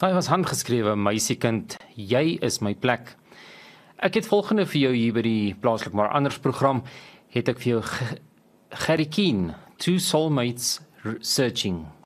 Daai was handgeskrewe, meisiekind, jy is my plek. Ek het volgende vir jou hier by die Plaaslik maar anders program, het ek vir jou Gerrie Keen, Two Soulmates Searching.